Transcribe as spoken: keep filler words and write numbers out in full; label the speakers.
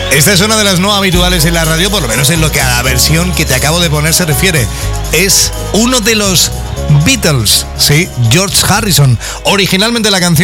Speaker 1: Esta es una de las no habituales en la radio, por lo menos en lo que a la versión que te acabo de poner se refiere. Es uno de los Beatles, sí, George Harrison. Originalmente la canción